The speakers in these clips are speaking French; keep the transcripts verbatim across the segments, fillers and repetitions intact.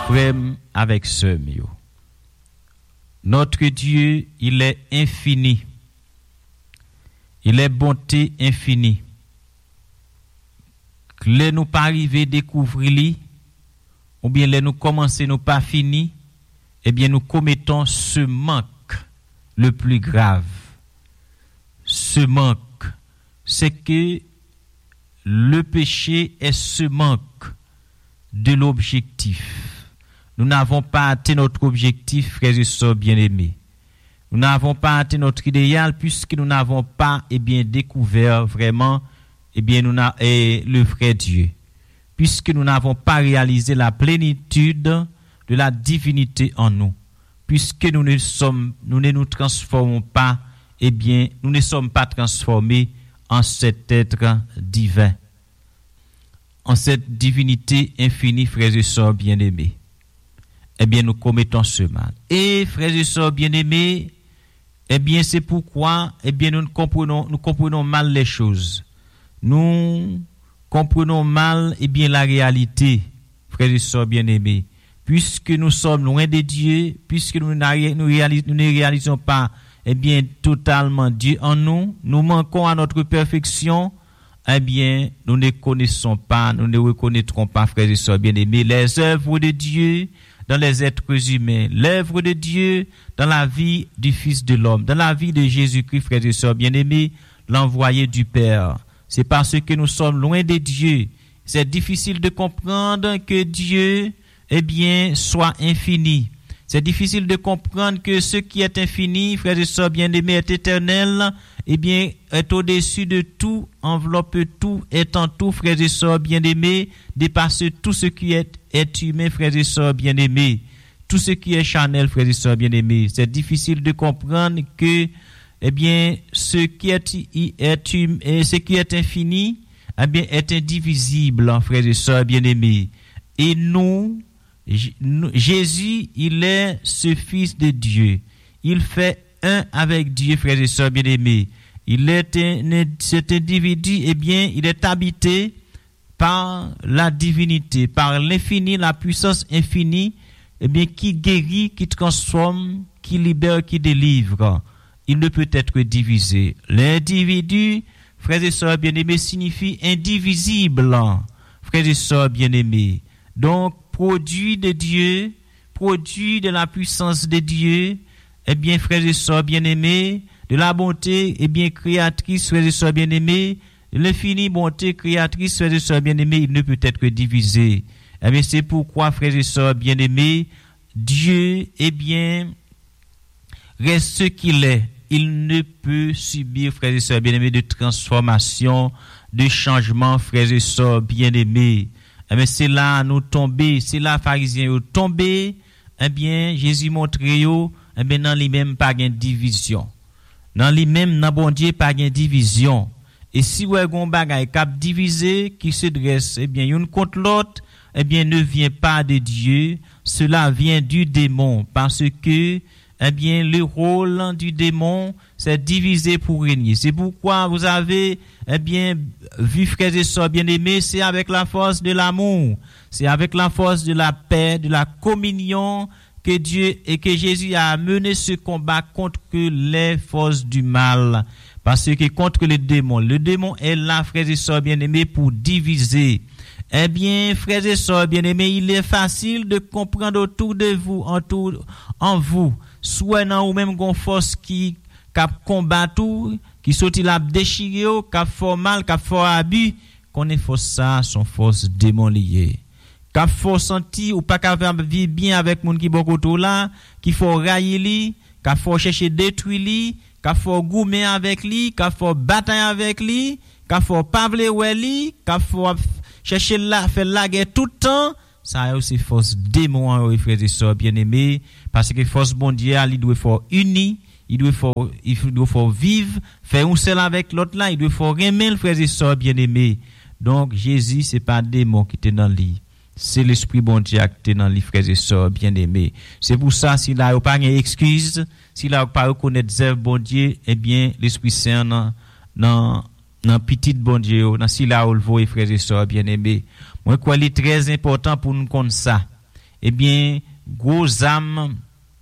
frères avec sœurs. Notre Dieu, il est infini. Il est bonté infinie. Les nous pas arriver découvrir lui, ou bien les nous commencer nous pas fini, eh bien nous commettons ce manque le plus grave. Ce manque, c'est que le péché est ce manque de l'objectif. Nous n'avons pas atteint notre objectif, frères et sœurs bien-aimés. Nous n'avons pas atteint notre idéal puisque nous n'avons pas eh bien, découvert vraiment eh bien, nous n'a, eh, le vrai Dieu. Puisque nous n'avons pas réalisé la plénitude de la divinité en nous. Puisque nous ne, sommes, nous ne nous transformons pas, eh bien, nous ne sommes pas transformés en cet être divin. En cette divinité infinie, frères et sœurs bien-aimés. Eh bien, nous commettons ce mal. Et, frères et sœurs bien-aimés, eh bien, c'est pourquoi, eh bien, nous comprenons, nous comprenons mal les choses. Nous comprenons mal, eh bien, la réalité, frères et sœurs bien-aimés. Puisque nous sommes loin de Dieu, puisque nous, nous, réalis, nous ne réalisons pas, eh bien, totalement Dieu en nous, nous manquons à notre perfection, eh bien, nous ne connaissons pas, nous ne reconnaîtrons pas, frères et sœurs bien-aimés, les œuvres de Dieu dans les êtres humains, l'œuvre de Dieu dans la vie du Fils de l'homme, dans la vie de Jésus-Christ, frères et sœurs bien-aimés, l'envoyé du Père. C'est parce que nous sommes loin de Dieu. C'est difficile de comprendre que Dieu, eh bien, soit infini. C'est difficile de comprendre que ce qui est infini, frères et sœurs bien-aimés, est éternel, eh bien, est au-dessus de tout, enveloppe tout, est en tout, frères et sœurs bien-aimés, dépasse tout ce qui est, est humain, frères et sœurs bien-aimés, tout ce qui est charnel, frères et sœurs bien-aimés. C'est difficile de comprendre que, eh bien, ce qui est, est, est, ce qui est infini, eh bien, est indivisible, frères et sœurs bien-aimés. Et nous, Jésus, il est ce Fils de Dieu. Il fait un avec Dieu, frères et sœurs bien-aimés. Il est un, cet individu, eh bien, il est habité par la divinité, par l'infini, la puissance infinie, eh bien, qui guérit, qui transforme, qui libère, qui délivre. Il ne peut être divisé. L'individu, frères et sœurs bien-aimés, signifie indivisible, frères et sœurs bien-aimés. Donc, produit de Dieu, produit de la puissance de Dieu, eh bien, frères et sœurs bien-aimés, de la bonté, eh bien, créatrice, frères et sœurs bien-aimés, de l'infinie bonté créatrice, frères et sœurs bien-aimés, il ne peut être divisé. Eh bien, c'est pourquoi, frères et sœurs bien-aimés, Dieu, eh bien, reste ce qu'il est. Il ne peut subir, frères et sœurs bien-aimés, de transformation, de changement, frères et sœurs bien-aimés. Eh bien, c'est là nous tomber, c'est là pharisiens nous tomber, eh bien, Jésus montre yo, eh bien, dans lui-même pas de division. Dans lui-même, dans bon Dieu, pas de division. Et si vous avez un bagay cap divisé, qui se dresse, eh bien, une contre l'autre, eh bien, ne vient pas de Dieu, cela vient du démon, parce que, eh bien, le rôle du démon, c'est diviser pour régner. C'est pourquoi vous avez, eh bien, vu, frères et sœurs bien-aimés, c'est avec la force de l'amour, c'est avec la force de la paix, de la communion, que Dieu et que Jésus a mené ce combat contre les forces du mal. Parce que contre le démon, le démon est là, frères et sœurs bien-aimés, pour diviser. Eh bien, frères et sœurs bien-aimés, il est facile de comprendre autour de vous, en, tout, en vous, soit dans ou même une force qui cap combat tout, qui sorti la déchiré, cap fort mal, cap fort abus, qu'on est force ça, son force démon liée. Cap fort senti ou pas cap vivre bien avec moun qui beaucoup là, qui faut railler li, cap faut chercher détruire li, cap faut goumer avec li, cap faut bataille avec li, cap faut pas vle wè li, cap faut chercher là faire la guerre tout le temps. Ça aussi force démon, frères et sœurs bien-aimés, parce que force bon Dieu, il doit faut uni, il doit faut il doit faut vivre, faire un seul avec l'autre là, il doit faut aimer frères et sœurs bien-aimés. Donc Jésus c'est pas démon qui était dans lui. C'est l'esprit bon Dieu qui est dans les frères et sœurs bien-aimés. C'est pour ça, s'il a pas d'excuse, s'il a pas reconnaître zèv bon Dieu, eh bien, l'Esprit Saint dans, dans, dans petit bon Dieu, dans s'il a relevé frères et sœurs bien-aimés. Moi, quoi, il est très important pour nous connaître ça. eh bien, gros âmes,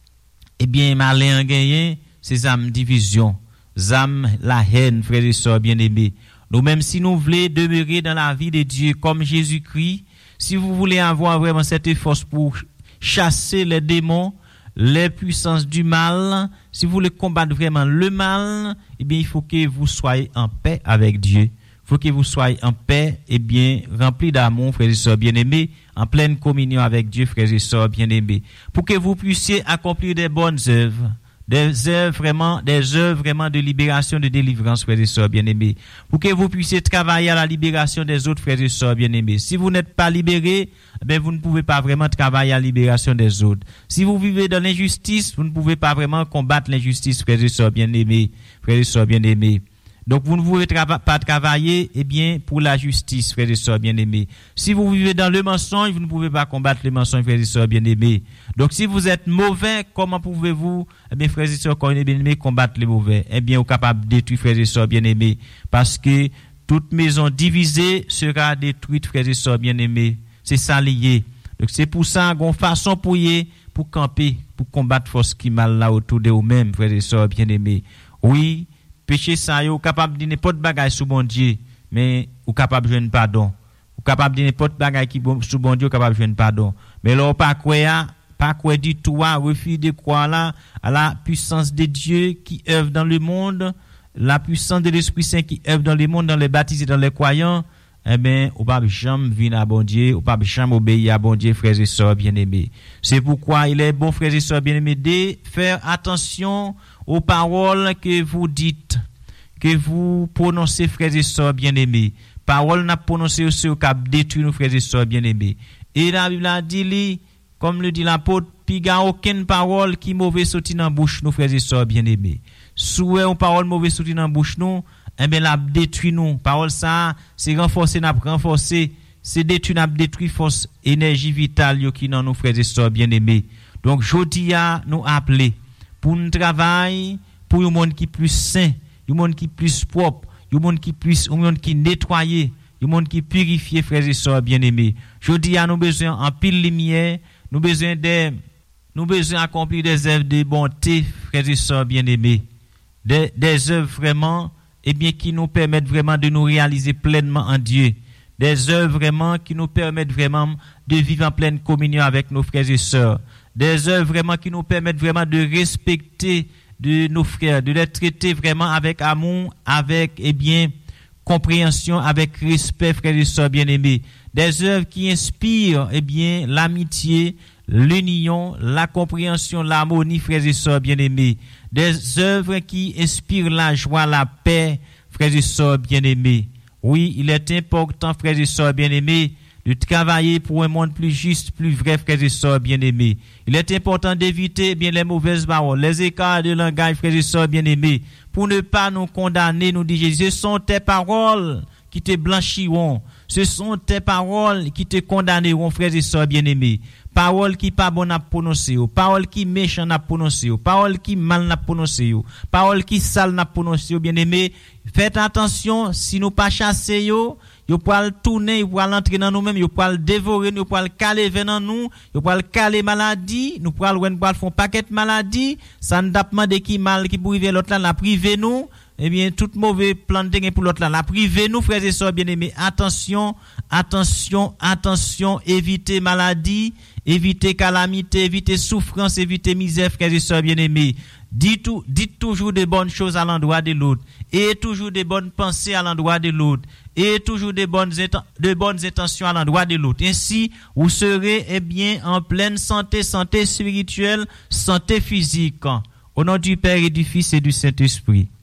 eh bien, malin gagné, c'est âmes division, âmes la haine, frères et sœurs bien-aimés. Nous, même si nous voulons demeurer dans la vie de Dieu comme Jésus-Christ, si vous voulez avoir vraiment cette force pour chasser les démons, les puissances du mal, si vous voulez combattre vraiment le mal, eh bien, il faut que vous soyez en paix avec Dieu. Il faut que vous soyez en paix, eh bien, remplis d'amour, frères et sœurs bien-aimés, en pleine communion avec Dieu, frères et sœurs bien-aimés, pour que vous puissiez accomplir des bonnes œuvres, des œuvres vraiment, des œuvres vraiment de libération, de délivrance, frères et sœurs bien-aimés, pour que vous puissiez travailler à la libération des autres, frères et sœurs bien-aimés. Si vous n'êtes pas libérés, ben vous ne pouvez pas vraiment travailler à la libération des autres. Si vous vivez dans l'injustice, vous ne pouvez pas vraiment combattre l'injustice, frères et sœurs bien-aimés, frères et sœurs bien-aimés. Donc, vous ne pouvez trava- pas travailler, eh bien, pour la justice, frères et sœurs bien-aimés. Si vous vivez dans le mensonge, vous ne pouvez pas combattre le mensonge, frères et sœurs bien-aimés. Donc, si vous êtes mauvais, comment pouvez-vous, eh bien, frères et sœurs bien-aimés, combattre les mauvais? Eh bien, vous êtes capable de détruire, frères et sœurs bien-aimés. Parce que toute maison divisée sera détruite, frères et sœurs bien-aimés. C'est ça lié. Donc, c'est pour ça qu'on façon pour y, pour camper, pour combattre force qui mal là autour de vous-mêmes, frères et sœurs bien-aimés. Oui, péché ça, vous capable de dire n'importe bagaille sous bon Dieu, mais vous capable de joindre pardon. Vous capable de dire n'importe bagaille qui sous bon Dieu, vous capable de joindre pardon. Mais là, pas quoi, pas quoi du tout, refus de croire là, à la puissance de Dieu qui œuvre dans le monde, la puissance de l'Esprit Saint qui œuvre dans le monde, dans les baptisés, dans les croyants, eh bien, vous pas jamais venir à bon Dieu, vous pas jamais obéir à bon Dieu, frères et sœurs bien-aimés. C'est pourquoi il est bon, frères et sœurs bien-aimés, de faire attention aux paroles que vous dites, que vous prononcez, frères et sœurs bien-aimés. Paroles n'a prononcé aussi au cap détruire nos frères et sœurs bien-aimés. Et la Bible a dit, comme le dit l'apôtre, puis il n'y a aucune parole qui mauvaise sorti dans la bouche nos frères et sœurs bien-aimés. Souhait une parole mauvaise sorti dans la bouche nous, eh bien, la détruit nous. Parole ça, c'est renforcer, n'a renforcer, c'est détruire, n'a détruit force, énergie vitale, qui dans nos frères et sœurs bien-aimés. Donc, jodi a nous appeler pour un travail, pour un monde qui est plus sain, un monde qui est plus propre, un monde qui est plus, un monde qui est nettoyé, un monde qui est purifié, frères et sœurs bien-aimés. Jodi a nous besoin en pile lumière, nous besoin de, nous besoin d'accomplir des œuvres de bonté, frères et sœurs bien-aimés. Des, des œuvres vraiment, eh bien, qui nous permettent vraiment de nous réaliser pleinement en Dieu. Des œuvres vraiment qui nous permettent vraiment de vivre en pleine communion avec nos frères et sœurs. Des œuvres vraiment qui nous permettent vraiment de respecter de nos frères, de les traiter vraiment avec amour, avec, eh bien, compréhension, avec respect, frères et sœurs bien-aimés. Des œuvres qui inspirent, eh bien, l'amitié, l'union, la compréhension, l'harmonie, frères et sœurs bien-aimés. Des œuvres qui inspirent la joie, la paix, frères et sœurs bien-aimés. Oui, il est important, frères et sœurs bien-aimés, de travailler pour un monde plus juste, plus vrai, frères et sœurs bien-aimés. Il est important d'éviter bien les mauvaises paroles, les écarts de langage, frères et sœurs bien-aimés, pour ne pas nous condamner, nous dire, ce sont tes paroles qui te blanchiront, ce sont tes paroles qui te condamneront, frères et sœurs bien-aimés. Paroles qui pas bonnes à prononcer, paroles qui méchantes à prononcer, paroles qui mal à prononcer, paroles qui sales à prononcer, bien-aimés. Faites attention, si nous pas chasser yo, yo poil tourner, yo poil entrer dans nous-mêmes, yo poil dévorer, yo poil caler venant nous, yo poil caler maladie, nous poil wen poil font paquet maladie, ça n'a pas demandé qui mal qui pour arriver l'autre là, la priver nous. Eh bien, tout mauvais plan de pour l'autre là, la priver nous, frères et sœurs bien-aimés. Attention, attention, attention, évitez maladie, évitez calamité, évitez souffrance, évitez misère, frères et sœurs bien-aimés. Dites, dites toujours de bonnes choses à l'endroit de l'autre, et toujours de bonnes pensées à l'endroit de l'autre, et toujours de bonnes, de bonnes intentions à l'endroit de l'autre. Ainsi, vous serez, eh bien, en pleine santé, santé spirituelle, santé physique. Au nom du Père et du Fils et du Saint-Esprit.